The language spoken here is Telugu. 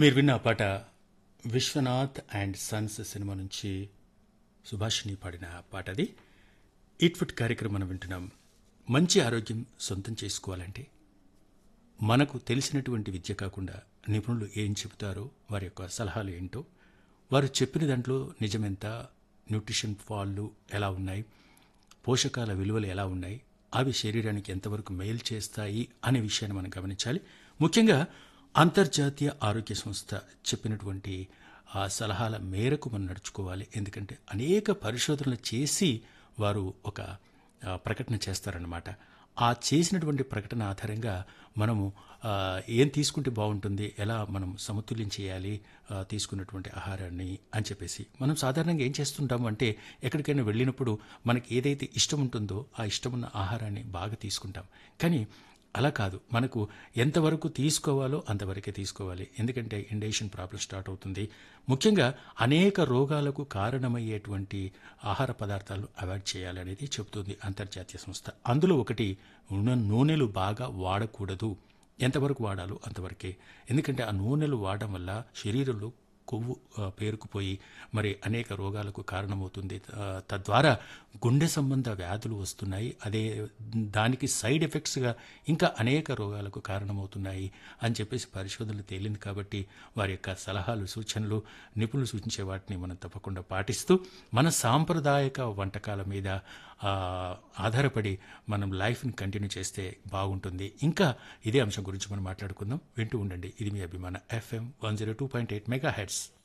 మీరు విన్న ఆ పాట విశ్వనాథ్ అండ్ సన్స్ సినిమా నుంచి సుభాషిణి పాడిన పాట అది. ఈట్ ఫుడ్ కార్యక్రమం మనం వింటున్నాం. మంచి ఆరోగ్యం సొంతం చేసుకోవాలంటే మనకు తెలిసినటువంటి విద్య కాకుండా నిపుణులు ఏం చెబుతారో, వారి యొక్క సలహాలు ఏంటో, వారు చెప్పిన దాంట్లో నిజమెంత, న్యూట్రిషన్ ఫాళ్ళు ఎలా ఉన్నాయి, పోషకాల విలువలు ఎలా ఉన్నాయి, అవి శరీరానికి ఎంతవరకు మేలు చేస్తాయి అనే విషయాన్ని మనం గమనించాలి. ముఖ్యంగా అంతర్జాతీయ ఆరోగ్య సంస్థ చెప్పినటువంటి ఆ సలహాల మేరకు మనం నడుచుకోవాలి. ఎందుకంటే అనేక పరిశోధనలు చేసి వారు ఒక ప్రకటన చేస్తారన్నమాట. ఆ చేసినటువంటి ప్రకటన ఆధారంగా మనము ఏం తీసుకుంటే బాగుంటుంది, ఎలా మనం సమతుల్యం చేయాలి తీసుకున్నటువంటి ఆహారాన్ని అని చెప్పేసి మనం సాధారణంగా ఏం చేస్తుంటాము అంటే, ఎక్కడికైనా వెళ్ళినప్పుడు మనకి ఏదైతే ఇష్టం ఉంటుందో ఆ ఇష్టమున్న ఆహారాన్ని బాగా తీసుకుంటాం. కానీ అలా కాదు, మనకు ఎంతవరకు తీసుకోవాలో అంతవరకే తీసుకోవాలి. ఎందుకంటే ఇండైజెషన్ ప్రాబ్లం స్టార్ట్ అవుతుంది. ముఖ్యంగా అనేక రోగాలకు కారణమయ్యేటువంటి ఆహార పదార్థాలను అవాయిడ్ చేయాలనేది చెబుతుంది అంతర్జాతీయ సంస్థ. అందులో ఒకటి నూనెలు బాగా వాడకూడదు. ఎంతవరకు వాడాలో అంతవరకే. ఎందుకంటే ఆ నూనెలు వాడడం వల్ల శరీరంలో కొవ్వు పేరుకుపోయి మరి అనేక రోగాలకు కారణమవుతుంది. తద్వారా గుండె సంబంధ వ్యాధులు వస్తున్నాయి. అదే దానికి సైడ్ ఎఫెక్ట్స్గా ఇంకా అనేక రోగాలకు కారణమవుతున్నాయి అని చెప్పేసి పరిశోధనలు తేలింది. కాబట్టి వారి యొక్క సలహాలు, సూచనలు, నిపుణులు సూచించే వాటిని మనం తప్పకుండా పాటిస్తూ మన సాంప్రదాయక వంటకాల మీద ఆధారపడి మనం లైఫ్ని కంటిన్యూ చేస్తే బాగుంటుంది. ఇంకా ఇదే అంశం గురించి మనం మాట్లాడుకుందాం. వింటూ ఉండండి. ఇది మీ అభిమాన FM 102.8 మెగాహెర్ట్జ్.